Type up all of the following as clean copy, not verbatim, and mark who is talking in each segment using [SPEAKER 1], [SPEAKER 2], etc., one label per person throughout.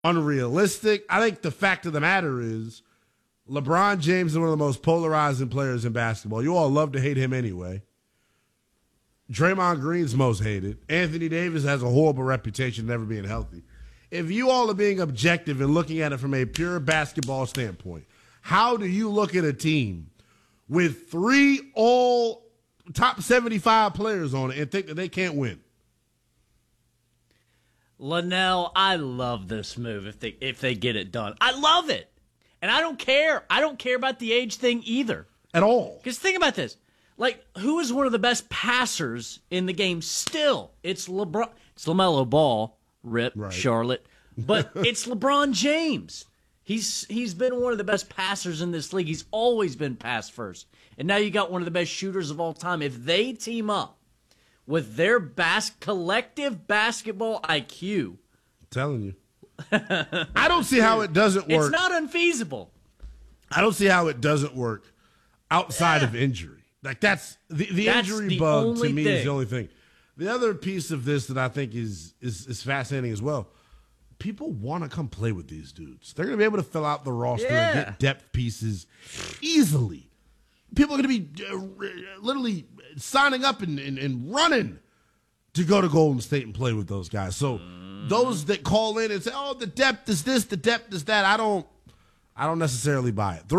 [SPEAKER 1] unrealistic. I think the fact of the matter is LeBron James is one of the most polarizing players in basketball. You all love to hate him anyway. Draymond Green's most hated. Anthony Davis has a horrible reputation of never being healthy. If you all are being objective and looking at it from a pure basketball standpoint, how do you look at a team with 3 all top 75 players on it and think that they can't win?
[SPEAKER 2] Linnell, I love this move if they get it done. I love it. And I don't care. I don't care about the age thing either.
[SPEAKER 1] At all.
[SPEAKER 2] Because think about this. Like, who is one of the best passers in the game still? It's LeBron. It's LaMelo Ball, rip, right. Charlotte. But it's LeBron James. He's been one of the best passers in this league. He's always been pass first. And now you got one of the best shooters of all time. If they team up with their collective basketball IQ.
[SPEAKER 1] I'm telling you. I don't see how it doesn't work.
[SPEAKER 2] It's not unfeasible.
[SPEAKER 1] I don't see how it doesn't work outside of injury. Like, that's the injury bug to me is the only thing. The other piece of this that I think is fascinating as well, people want to come play with these dudes. They're going to be able to fill out the roster and get depth pieces easily. People are going to be literally signing up and running to go to Golden State and play with those guys. So those that call in and say, oh, the depth is this, the depth is that, I don't necessarily buy it.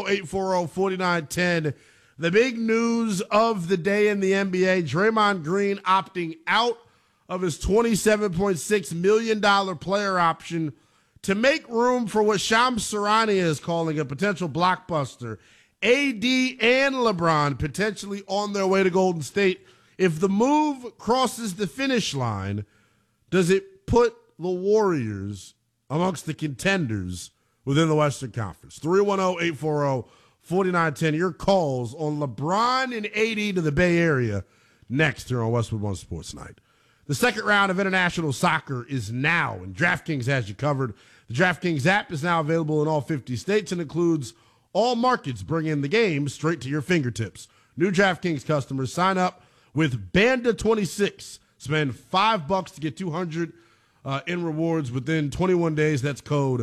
[SPEAKER 1] 310-840-4910. The big news of the day in the NBA, Draymond Green opting out of his $27.6 million player option to make room for what Shams Charania is calling a potential blockbuster. AD and LeBron potentially on their way to Golden State. If the move crosses the finish line, does it put the Warriors amongst the contenders within the Western Conference? 310-840-4910. Your calls on LeBron and AD to the Bay Area next here on Westwood One Sports Night. The second round of international soccer is now, and DraftKings has you covered. The DraftKings app is now available in all 50 states and includes all markets, bringing the game straight to your fingertips. New DraftKings customers sign up with Banda26. Spend $5 to get $200 in rewards within 21 days. That's code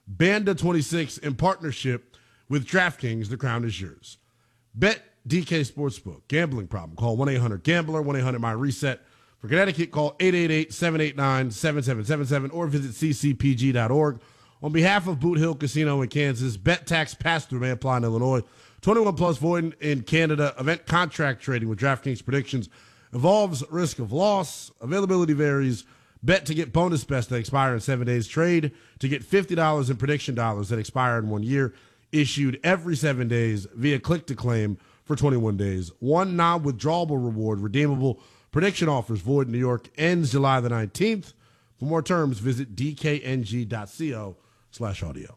[SPEAKER 1] Banda26 in partnership with DraftKings. The crown is yours. Bet DK Sportsbook. Gambling problem? Call 1-800-GAMBLER, 1-800-MY-RESET. For Connecticut, call 888-789-7777 or visit ccpg.org. On behalf of Boot Hill Casino in Kansas, bet tax pass-through may apply in Illinois. 21 plus void in Canada. Event contract trading with DraftKings predictions involves risk of loss. Availability varies. Bet to get bonus bets that expire in 7 days. Trade to get $50 in prediction dollars that expire in 1 year. Issued every 7 days via click-to-claim for 21 days. One non-withdrawable reward, redeemable prediction offers, void in New York, ends July the 19th. For more terms, visit dkng.co/audio.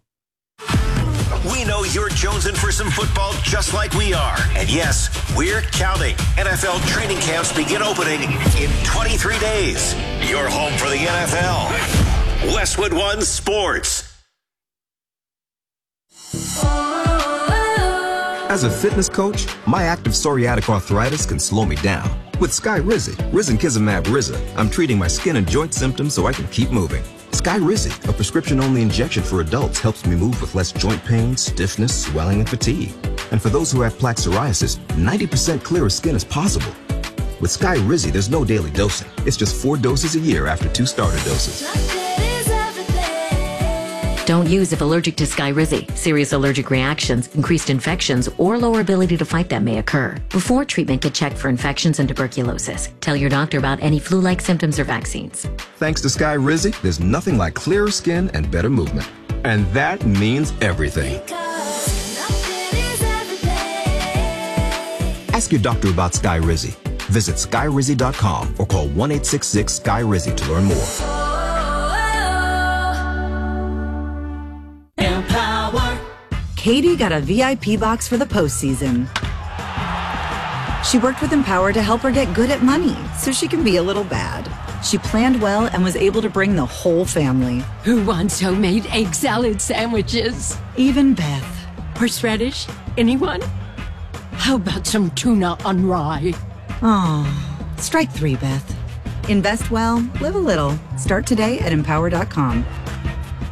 [SPEAKER 3] We know you're jonesing for some football just like we are. And yes, we're counting. NFL training camps begin opening in 23 days. You're home for the NFL. Westwood One Sports.
[SPEAKER 4] As a fitness coach, my active psoriatic arthritis can slow me down. With Skyrizi, Risankizumab Riza, I'm treating my skin and joint symptoms so I can keep moving. Skyrizi, a prescription-only injection for adults, helps me move with less joint pain, stiffness, swelling, and fatigue. And for those who have plaque psoriasis, 90% clearer skin is possible. With Skyrizi, there's no daily dosing. It's just 4 doses a year after 2 starter doses.
[SPEAKER 5] Don't use if allergic to Skyrizi. Serious allergic reactions, increased infections, or lower ability to fight them may occur. Before treatment, get checked for infections and tuberculosis. Tell your doctor about any flu-like symptoms or vaccines.
[SPEAKER 4] Thanks to Skyrizi, there's nothing like clearer skin and better movement. And that means everything. Ask your doctor about Skyrizi. Visit Skyrizi.com or call 1-866-SKY-RIZI to learn more.
[SPEAKER 6] Katie got a VIP box for the postseason. She worked with Empower to help her get good at money so she can be a little bad. She planned well and was able to bring the whole family.
[SPEAKER 7] Who wants homemade egg salad sandwiches?
[SPEAKER 6] Even Beth.
[SPEAKER 7] Horseradish? Anyone? How about some tuna on rye?
[SPEAKER 6] Oh, strike 3, Beth. Invest well, live a little. Start today at Empower.com.